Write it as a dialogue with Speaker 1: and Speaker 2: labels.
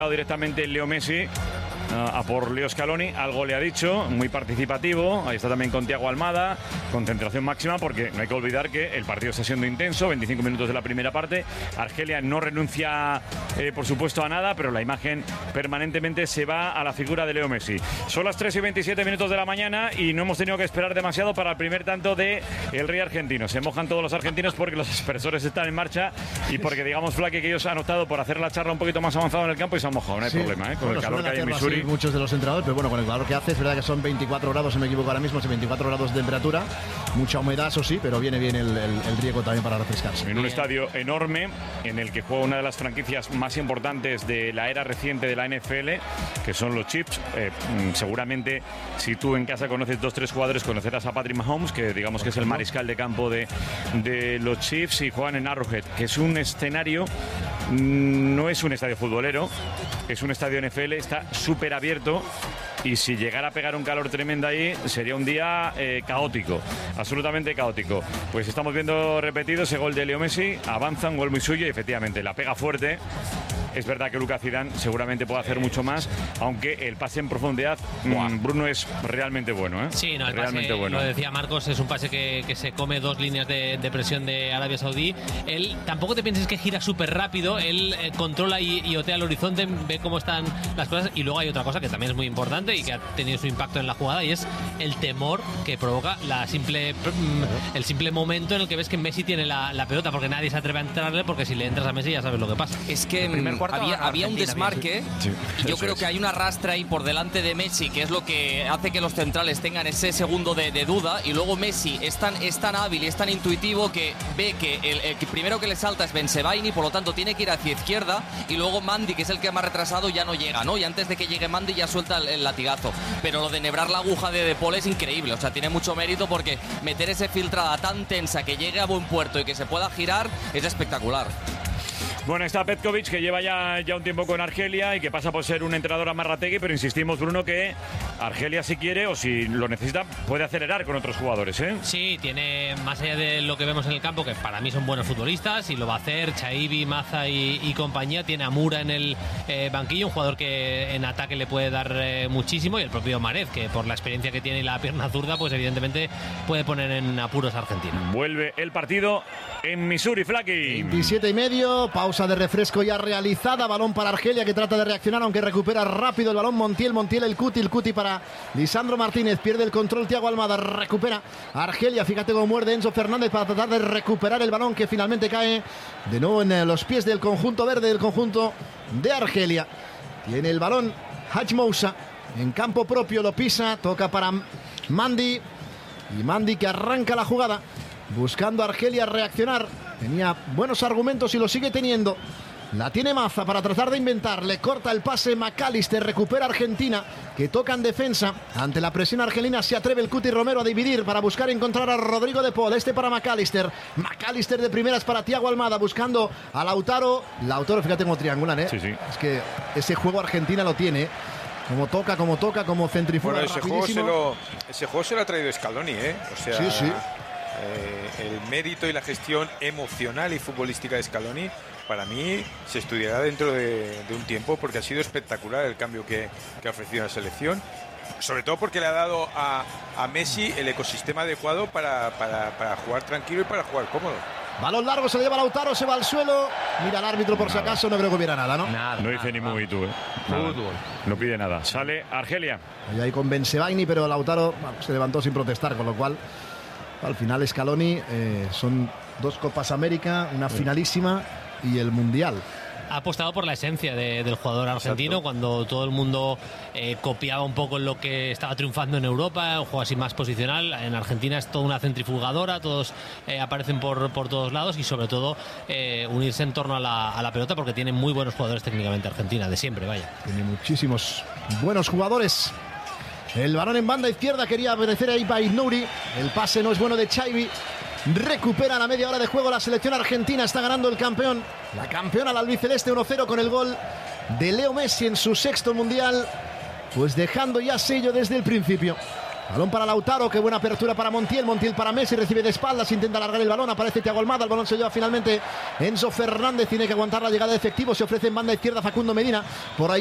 Speaker 1: Directamente Leo Messi a por Leo Scaloni, algo le ha dicho, muy participativo. Ahí está también con Thiago Almada, concentración máxima, porque no hay que olvidar que el partido está siendo intenso, 25 minutos de la primera parte. Argelia no renuncia por supuesto a nada, pero la imagen permanentemente se va a la figura de Leo Messi. Son las 3 y 27 minutos de la mañana y no hemos tenido que esperar demasiado para el primer tanto de el Rey argentino. Se mojan todos los argentinos porque los expresores están en marcha y porque digamos, Flaque, que ellos han optado por hacer la charla un poquito más avanzada en el campo y se han mojado, no hay problema, con el calor que hay en Missouri.
Speaker 2: Muchos de los entrenadores, pero bueno, con el calor que hace, es verdad que son 24 grados, si me equivoco ahora mismo, 24 grados de temperatura, mucha humedad, eso sí, pero viene bien el riego también para refrescarse.
Speaker 1: En un estadio enorme, en el que juega una de las franquicias más importantes de la era reciente de la NFL, que son los Chiefs. Seguramente, si tú en casa conoces 2-3 jugadores, conocerás a Patrick Mahomes, que digamos que es el mariscal de campo de los Chiefs, y juegan en Arrowhead, que es un escenario, no es un estadio futbolero, es un estadio NFL, está súper abierto y si llegara a pegar un calor tremendo ahí sería un día caótico, absolutamente caótico. Pues estamos viendo repetido ese gol de Leo Messi, avanza, un gol muy suyo y efectivamente la pega fuerte. Es verdad que Lucas Zidane seguramente puede hacer mucho más, aunque el pase en profundidad, Bruno, es realmente bueno,
Speaker 3: Sí, no, el
Speaker 1: realmente
Speaker 3: pase,
Speaker 1: bueno.
Speaker 3: Lo decía Marcos, es un pase que se come dos líneas de presión de Arabia Saudí. Él tampoco te pienses que gira súper rápido, él controla y otea el horizonte, ve cómo están las cosas. Y luego hay otra cosa que también es muy importante y que ha tenido su impacto en la jugada, y es el temor que provoca el simple momento en el que ves que Messi tiene la pelota, porque nadie se atreve a entrarle, porque si le entras a Messi ya sabes lo que pasa.
Speaker 4: Es que había un desmarque, y yo creo que hay una rastra ahí por delante de Messi, que es lo que hace que los centrales tengan ese segundo de duda, y luego Messi es tan hábil y es tan intuitivo que ve que el primero que le salta es Bensebaini, por lo tanto tiene que ir hacia izquierda, y luego Mandy, que es el que más retrasado, ya no llega, ¿no? Y antes de que llegue Mandy ya suelta el latigazo. Pero lo de enhebrar la aguja de Paul es increíble, o sea, tiene mucho mérito, porque meter esa filtrada tan tensa que llegue a buen puerto y que se pueda girar es espectacular.
Speaker 1: Bueno, está Petkovic, que lleva ya un tiempo con Argelia y que pasa por ser un entrenador amarrategui, pero insistimos, Bruno, que Argelia, si quiere o si lo necesita, puede acelerar con otros jugadores, ¿eh?
Speaker 3: Sí, tiene, más allá de lo que vemos en el campo, que para mí son buenos futbolistas y lo va a hacer, Chaibi, Maza y compañía. Tiene a Mura en el banquillo, un jugador que en ataque le puede dar muchísimo, y el propio Marez, que por la experiencia que tiene y la pierna zurda, pues evidentemente puede poner en apuros a Argentina.
Speaker 1: Vuelve el partido en Missouri, Flaky.
Speaker 2: 27:30, pausa de refresco ya realizada, balón para Argelia, que trata de reaccionar, aunque recupera rápido el balón Montiel, el Cuti para Lisandro Martínez, pierde el control Thiago Almada, recupera Argelia, fíjate cómo muerde Enzo Fernández para tratar de recuperar el balón, que finalmente cae de nuevo en los pies del conjunto verde, del conjunto de Argelia. Tiene el balón Hadj Moussa en campo propio, lo pisa, toca para Mandy, y Mandy que arranca la jugada buscando a Argelia reaccionar. Tenía buenos argumentos y lo sigue teniendo. La tiene Maza para tratar de inventar. Le corta el pase McAllister. Recupera Argentina, que toca en defensa. Ante la presión argelina se atreve el Cuti Romero a dividir para buscar encontrar a Rodrigo de Paul. Este para McAllister. McAllister de primeras para Thiago Almada, buscando a Lautaro. Lautaro, fíjate cómo triangulan, ¿eh?
Speaker 1: Sí.
Speaker 2: Es que ese juego Argentina lo tiene, ¿eh? Como toca, como centrifuga.
Speaker 5: Bueno, ese juego se lo ha traído Scaloni, ¿eh? O sea,
Speaker 2: sí.
Speaker 5: El mérito y la gestión emocional y futbolística de Scaloni, para mí, se estudiará dentro de un tiempo, porque ha sido espectacular el cambio que ha ofrecido la selección, sobre todo porque le ha dado a Messi el ecosistema adecuado para jugar tranquilo y para jugar cómodo.
Speaker 2: Balón largo, se le lleva Lautaro, se va al suelo. Mira al árbitro por si acaso, no creo que hubiera nada, ¿no?
Speaker 1: No dice ni muy tú,
Speaker 3: Fútbol.
Speaker 1: No pide nada. Sale Argelia.
Speaker 2: Ahí con Bensebaini, pero Lautaro se levantó sin protestar, con lo cual al final Scaloni son 2 Copas América, una finalísima y el Mundial.
Speaker 3: Ha apostado por la esencia del jugador argentino. Exacto. Cuando todo el mundo copiaba un poco lo que estaba triunfando en Europa, un juego así más posicional. En Argentina es toda una centrifugadora, todos aparecen por todos lados, y sobre todo unirse en torno a la pelota, porque tiene muy buenos jugadores técnicamente Argentina, de siempre, vaya.
Speaker 2: Tiene muchísimos buenos jugadores. El balón en banda izquierda, quería aparecer ahí para Nouri. El pase no es bueno de Chaibi. Recupera a la media hora de juego la selección argentina. Está ganando el campeón, la campeona, la albiceleste, 1-0 con el gol de Leo Messi en su 6º mundial, pues dejando ya sello desde el principio. Balón para Lautaro, qué buena apertura para Montiel. Montiel para Messi, recibe de espaldas, intenta alargar el balón, aparece Thiago Almada, el balón se lleva finalmente Enzo Fernández, tiene que aguantar la llegada de efectivo, se ofrece en banda izquierda Facundo Medina, por ahí